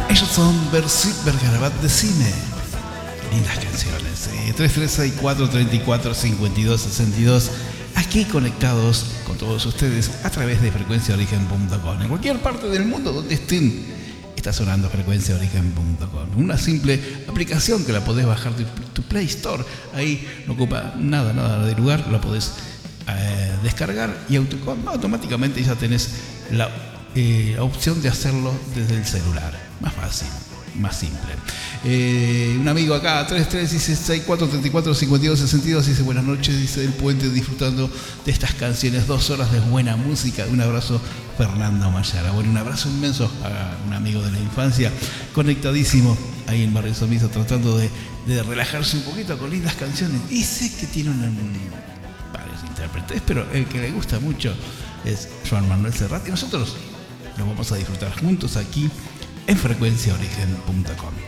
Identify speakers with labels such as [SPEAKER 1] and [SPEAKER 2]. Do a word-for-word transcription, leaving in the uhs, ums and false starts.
[SPEAKER 1] Ellos son Bersit Bergarabat de Cine. Lindas canciones. Eh, tres tres seis cuatro tres cuatro cinco dos seis dos. Aquí conectados con todos ustedes a través de frecuencia origen punto com. En cualquier parte del mundo donde estén, está sonando frecuencia origen punto com. Una simple aplicación que la podés bajar de tu Play Store. Ahí no ocupa nada, nada de lugar. La podés eh, descargar y auto, automáticamente ya tenés la eh, opción de hacerlo desde el celular. Más fácil, más simple. Eh, un amigo acá, tres tres seis cuatro tres cuatro cinco dos seis dos, dice buenas noches, dice del puente, disfrutando de estas canciones, dos horas de buena música. Un abrazo, Fernando Mayara. Bueno, un abrazo inmenso a un amigo de la infancia, conectadísimo ahí en Barrio Somiso, tratando de, de relajarse un poquito con lindas canciones. Dice que tiene una, varios intérpretes, pero el que le gusta mucho es Joan Manuel Serrat, y nosotros lo vamos a disfrutar juntos aquí en frecuencia origen punto com.